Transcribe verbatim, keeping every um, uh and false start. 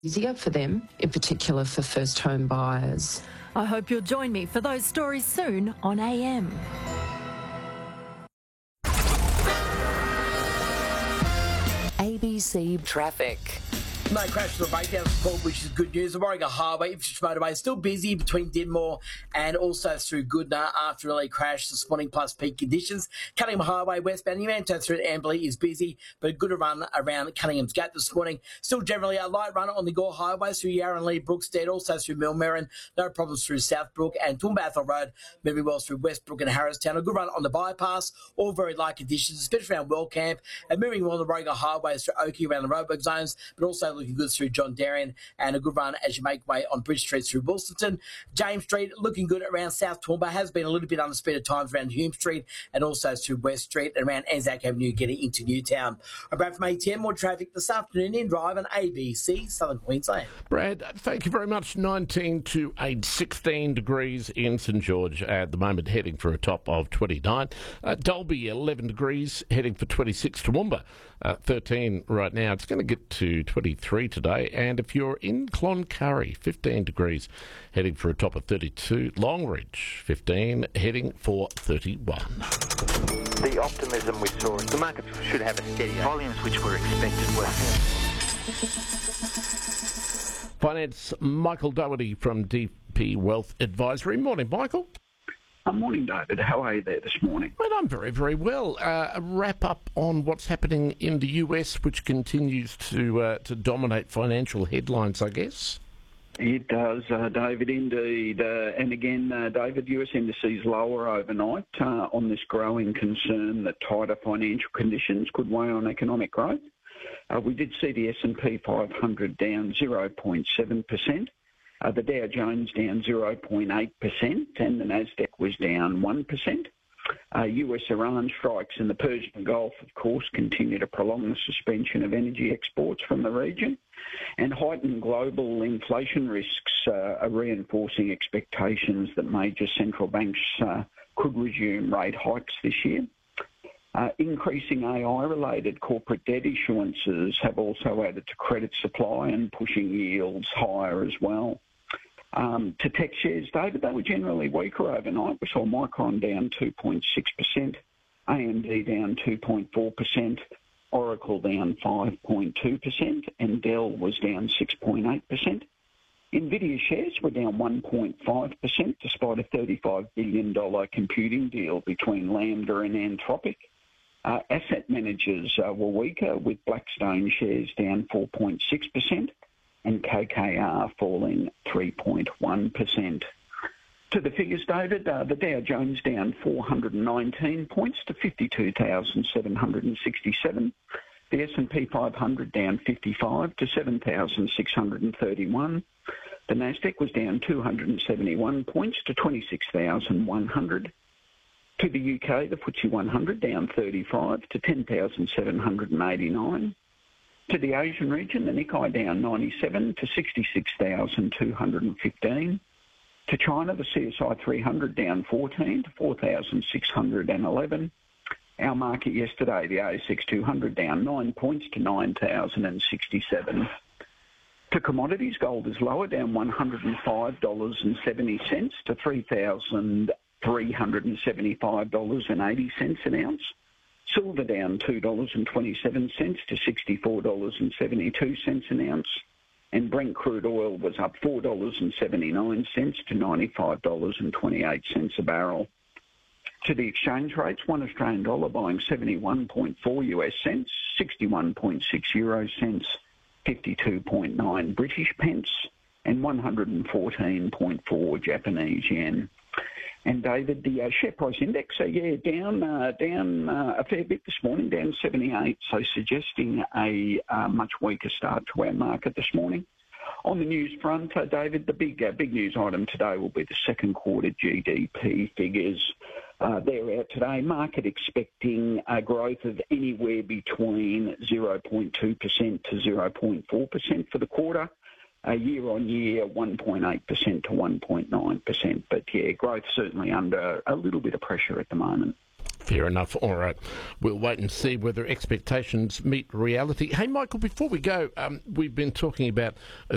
easier for them, in particular for first home buyers. I hope you'll join me for those stories soon on A M. A B C Traffic. No crashes or breakdowns report, which is good news. The Warringah Highway infrastructure motorway is still busy between Dinmore and also through Goodna after an early crash this morning plus peak conditions. Cunningham Highway westbound Newmanton through Amberley is busy, but a good run around Cunningham's Gate this morning. Still generally a light run on the Gore Highway through Yarra Lee Brookstead, also through Millmerran. No problems through Southbrook and Toombathel Road, moving well through Westbrook and Harristown. A good run on the bypass, all very light conditions, especially around Wellcamp, and moving well on the Warringah Highway through Oakey around the roadwork zones, but also looking good through John Darien, and a good run as you make way on Bridge Street through Wilsonton. James Street looking good around South Toowoomba, has been a little bit under speed at times around Hume Street and also through West Street and around Anzac Avenue getting into Newtown. I'm Brad from A T M. More traffic this afternoon in Drive on A B C Southern Queensland. Brad, thank you very much. nineteen to eight, sixteen degrees in St George at the moment, heading for a top of twenty-nine. Uh, Dalby, eleven degrees, heading for twenty-six. Toowoomba, uh, thirteen right now. It's going to get to twenty-three today. And if you're in Cloncurry, fifteen degrees, heading for a top of thirty-two. Longridge, fifteen, heading for thirty-one. The optimism we saw, the market should have a steady volumes which were expected were. Finance, Michael Doherty from D P Wealth Advisory. Morning, Michael. Good morning, David. How are you there this morning? Well, I'm very, very well. Uh, a wrap up on what's happening in the U S, which continues to uh, to dominate financial headlines, I guess. It does, uh, David, indeed. Uh, and again, uh, David, U S indices lower overnight uh, on this growing concern that tighter financial conditions could weigh on economic growth. Uh, we did see the S and P five hundred down zero point seven percent. Uh, the Dow Jones down zero point eight percent and the Nasdaq was down one percent. Uh, U S Iran strikes in the Persian Gulf, of course, continue to prolong the suspension of energy exports from the region. And heightened global inflation risks uh, are reinforcing expectations that major central banks uh, could resume rate hikes this year. Uh, increasing A I-related corporate debt issuances have also added to credit supply and pushing yields higher as well. Um, to tech shares, David, they were generally weaker overnight. We saw Micron down two point six percent, A M D down two point four percent, Oracle down five point two percent, and Dell was down six point eight percent. Nvidia shares were down one point five percent despite a thirty-five billion dollars computing deal between Lambda and Anthropic. Uh, asset managers uh, were weaker, with Blackstone shares down four point six percent and K K R falling three point one percent. To the figures, David, uh, the Dow Jones down four hundred nineteen points to fifty-two thousand seven hundred sixty-seven. The S and P five hundred down fifty-five to seven thousand six hundred thirty-one. The Nasdaq was down two hundred seventy-one points to twenty-six thousand one hundred. To the U K, the F T S E one hundred down thirty-five to ten thousand seven hundred eighty-nine. To the Asian region, the Nikkei down ninety-seven to sixty-six thousand two hundred fifteen. To China, the C S I three hundred down fourteen to four thousand six hundred eleven. Our market yesterday, the A S X two hundred down nine points to nine thousand sixty-seven. To commodities, gold is lower, down one hundred five dollars and seventy cents to three thousand three hundred seventy-five dollars and eighty cents an ounce. Silver down two dollars and twenty-seven cents to sixty-four dollars and seventy-two cents an ounce. And Brent crude oil was up four dollars and seventy-nine cents to ninety-five dollars and twenty-eight cents a barrel. To the exchange rates, one Australian dollar buying seventy-one point four U S cents, sixty-one point six euro cents, fifty-two point nine British pence, and one hundred fourteen point four Japanese yen. And David, the uh, share price index, uh, yeah, down uh, down uh, a fair bit this morning, down seventy-eight, so suggesting a uh, much weaker start to our market this morning. On the news front, uh, David, the big uh, big news item today will be the second quarter G D P figures. Uh, they're out today. Market expecting a growth of anywhere between zero point two percent to zero point four percent for the quarter. Uh, year on year, one point eight percent to one point nine percent. But yeah, growth certainly under a little bit of pressure at the moment. Fair enough. All right. We'll wait and see whether expectations meet reality. Hey, Michael, before we go, um, we've been talking about